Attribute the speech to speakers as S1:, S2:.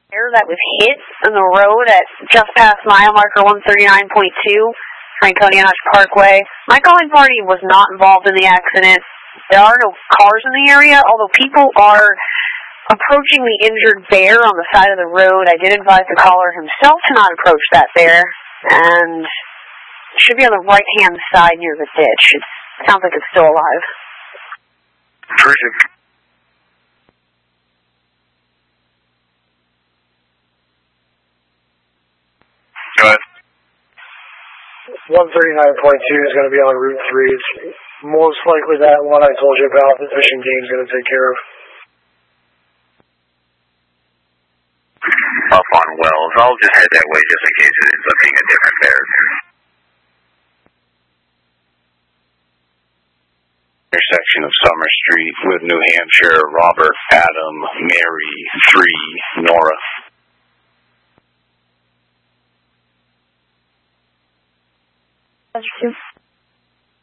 S1: that was hit on the road at just past mile marker 139.2, Franconia Notch Parkway. My calling party was not involved in the accident. There are no cars in the area, although people are approaching the injured bear on the side of the road. I did advise the caller himself to not approach that bear, and it should be on the right-hand side near the ditch. It sounds like it's still alive.
S2: Terrific. Go ahead.
S3: 139.2 is going to be on Route 3. It's most likely that one I told you about that Fishing Game's going to take care of.
S2: Up on Wells. I'll just head that way just in case it ends up being a different bear. Intersection of Summer Street with New Hampshire, Robert, Adam, Mary, 3, Nora.
S4: That's true.